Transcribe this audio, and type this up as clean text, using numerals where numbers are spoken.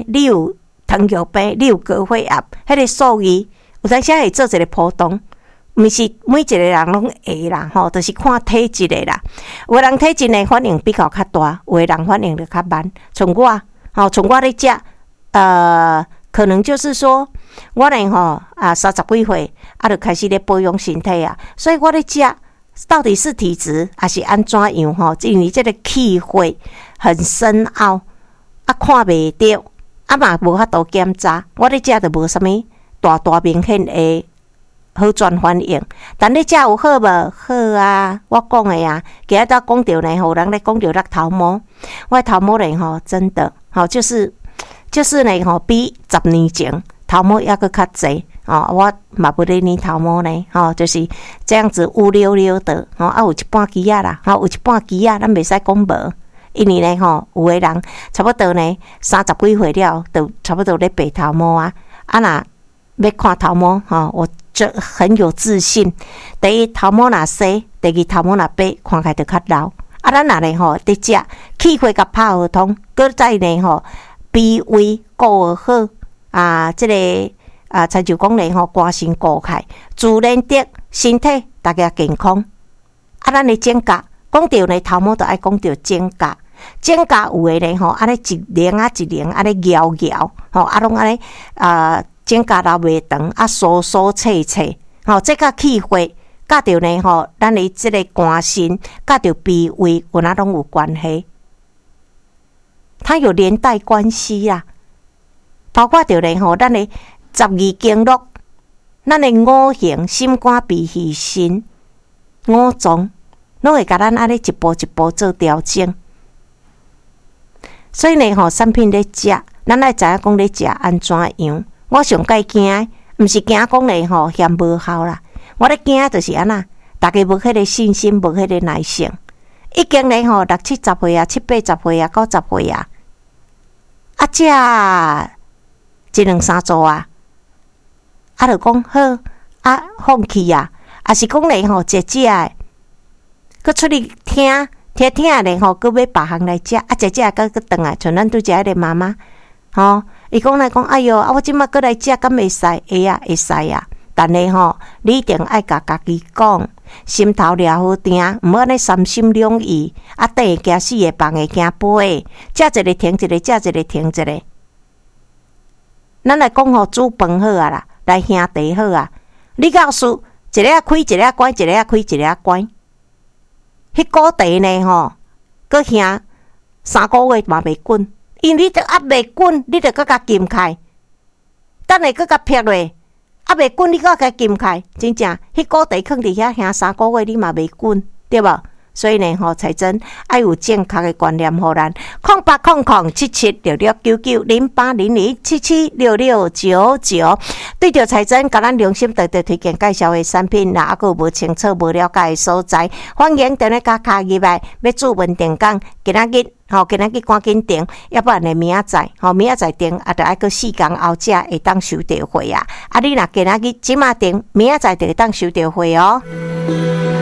你有糖尿病，你有高血压，迄个数字有当时会做一个波动。毋是每一个人拢会啦，吼，就是看体质的啦。有的人体质呢反应比较大，有的人反应就较慢。像我，像我咧食，可能就是说，我呢30几岁，就开始咧保养身体啊，所以我咧食到底是体质还是安怎样吼？因为这个气血很深奥，看袂到，嘛无法度检查，我咧食就无啥物大明显的好转反应，但你食有好无好啊？我讲的啊，今日都讲到呢，有人咧讲到头毛，我头毛呢真的就是呢比10年前头毛还佫较济我嘛不咧染头毛呢就是这样子乌溜溜的有一半枝仔啦有一半枝仔咱袂使讲无，因为呢有的人差不多呢30几岁了，就差不多咧白头毛啊若要看头毛我就很有自信。第一，头毛若细；第二，头毛若白，看起来就较老。咱若咧伫食气血甲拍合通，搁再呢脾胃顾好这个亲像讲咧肝肾顾起，自然得身体大家健康。咱咧剪甲，讲到呢头毛就爱讲到剪甲。剪甲有诶呢安尼一连一连安尼摇摇拢安尼剪甲留袂长疏疏切切这甲气血甲着呢咱的即个肝肾甲着脾胃有哪拢有关系，它有连带关系啦。包括着呢咱的12经络，咱的五行心肝脾肺肾五脏，拢会甲咱安尼一步一步做调整。所以呢产品咧食，咱爱知影讲咧食安怎样。我上介惊的，毋是惊讲咧嫌无效啦。我咧惊就是安那，大家无迄个信心，无迄个耐性。已经咧6、70岁啊，7、80岁啊，90岁啊，食1、2、3组啊，就讲好放弃啊，是讲咧食的，佮出去听咧佮要别项来食，食佮转来，像咱拄食迄个妈妈伊讲来讲，哎哟，我即摆过来食，敢会使？会啊，会使啊。但是你一定爱甲家己讲，心头抓好定，毋好安尼三心两意，等会惊死的，放会惊飞的，食一个停一个，食一个停一个。咱来讲煮饭好啊啦，来兄弟好啊。你告诉一个开一个关，一个开一个关。迄个茶呢搁兄3个月嘛袂滚。因为你着压袂滚，你着搁甲金开，等下搁甲劈落，压袂滚，你搁甲金开，真正迄个地放伫遐兄3个月，你嘛袂滚，对无？所以呢彩珍爱有正确的观念，互咱08007766990800776699，对着彩珍甲咱良心特特推荐介绍的产品，若还佫无清楚无了解的所在，欢迎电话甲卡入来，要注文定岗，今仔日赶紧订，要不然呢明仔载明仔载订就爱佫4天后才会当收到货啊！你若今仔日即马订，明仔载就会当收到货哦。